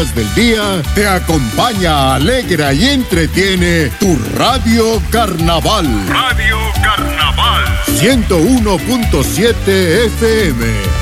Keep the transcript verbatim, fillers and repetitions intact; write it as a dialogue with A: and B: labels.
A: del día te acompaña, alegra y entretiene tu Radio Carnaval.
B: Radio Carnaval.
A: ciento uno punto siete F M.